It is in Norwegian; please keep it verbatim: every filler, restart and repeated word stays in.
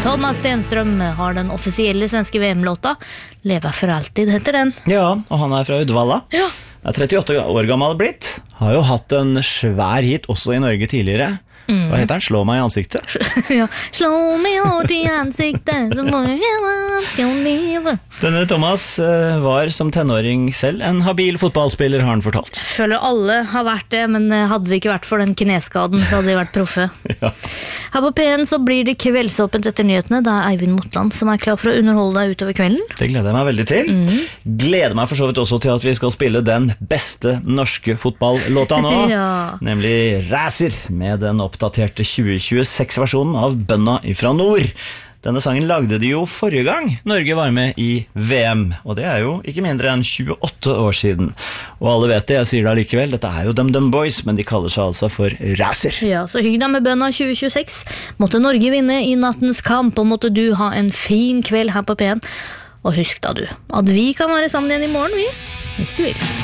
Thomas Stenstrøm har den offisielle svenske V M-låta Leva for alltid, heter den. Ja, og han er fra Uddevalla. Ja. Er trettiåtte år gammel blitt. Har jo hatt en svær hit også i Norge tidligere. Mm. Hva heter den? Slå meg i ansiktet? Ja. Slå meg hårdt i ansiktet, så må jeg leve. Denne Thomas uh, var som tenåring selv en habil fotballspiller, har han fortalt. Jeg føler alle har vært det, men hadde det ikke vært for den kneskaden, så hadde de vært proffe. Ja. Her på P en så blir det kveldsåpent etter nyhetene. Det er Eivind Motland som er klar for å underholde deg utover kvelden. Det gleder jeg meg veldig til. Mm. Gleder meg for så vidt også til at vi skal spille den beste norske fotballåta nå. Ja. Nemlig Racer, med den oppdaterte tjue tjueseks-versjonen av Bønna ifra nord. Denne sangen lagde de jo forrige gang Norge var med i V M, og det er jo ikke mindre enn tjueåtte år siden. Og alle vet det, jeg sier det allikevel, dette er jo Dum Dum Boys, men de kaller seg altså for Racer. Ja, så hygg deg med Bønna tjue tjueseks. Måtte Norge vinne i nattens kamp, og måtte du ha en fin kveld her på P en. Og husk da du, at vi kan være sammen igjen i morgen, vi, hvis du vil.